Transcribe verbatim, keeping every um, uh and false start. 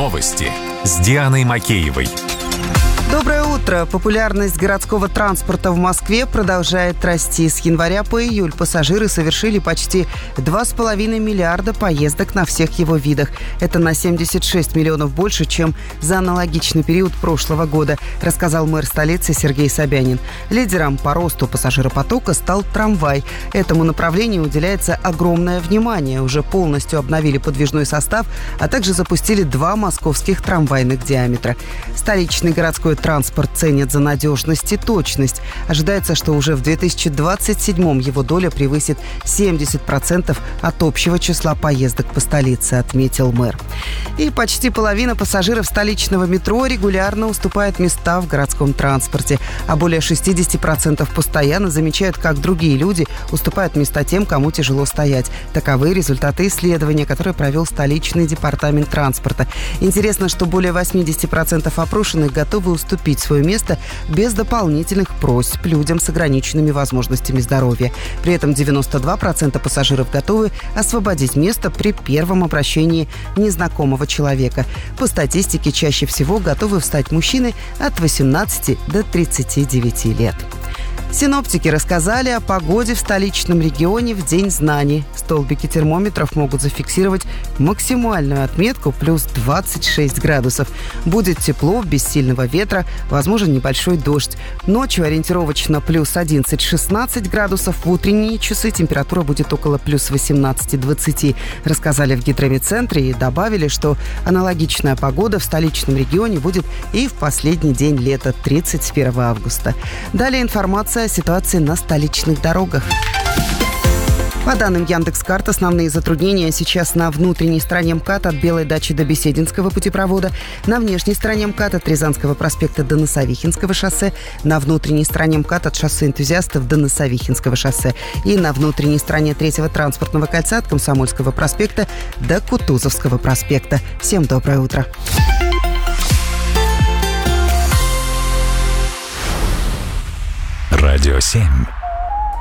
Новости с Дианой Макеевой. Доброе утро. Популярность городского транспорта в Москве продолжает расти. С января по июль пассажиры совершили почти два с половиной миллиарда поездок на всех его видах. Это на семьдесят шесть миллионов больше, чем за аналогичный период прошлого года, рассказал мэр столицы Сергей Собянин. Лидером по росту пассажиропотока стал трамвай. Этому направлению уделяется огромное внимание. Уже полностью обновили подвижной состав, а также запустили два московских трамвайных диаметра. Столичный городской транспорт ценят за надежность и точность. Ожидается, что уже в две тысячи двадцать седьмом его доля превысит семьдесят процентов от общего числа поездок по столице, отметил мэр. И почти половина пассажиров столичного метро регулярно уступает места в городском транспорте, а более шестьдесят процентов постоянно замечают, как другие люди уступают места тем, кому тяжело стоять. Таковы результаты исследования, которое провел столичный департамент транспорта. Интересно, что более восемьдесят процентов опрошенных готовы уступить свое место без дополнительных просьб людям с ограниченными возможностями здоровья. При этом девяносто два процента пассажиров готовы освободить место при первом обращении незнакомого человека. По статистике, чаще всего готовы встать мужчины от восемнадцати до тридцати девяти лет. Синоптики рассказали о погоде в столичном регионе в День знаний. Столбики термометров могут зафиксировать максимальную отметку плюс двадцать шесть градусов. Будет тепло, без сильного ветра, возможен небольшой дождь. Ночью ориентировочно плюс одиннадцать-шестнадцать градусов. В утренние часы температура будет около плюс восемнадцати-двадцати, рассказали в гидромедцентре и добавили, что аналогичная погода в столичном регионе будет и в последний день лета, тридцать первого августа. Далее информация о ситуации на столичных дорогах. По данным Яндекс.Карт, основные затруднения сейчас на внутренней стороне МКАД от Белой дачи до Бесединского путепровода, на внешней стороне МКАД от Рязанского проспекта до Носовихинского шоссе, на внутренней стороне МКАД от шоссе Энтузиастов до Носовихинского шоссе и на внутренней стороне третьего транспортного кольца от Комсомольского проспекта до Кутузовского проспекта. Всем доброе утро. Радио семь.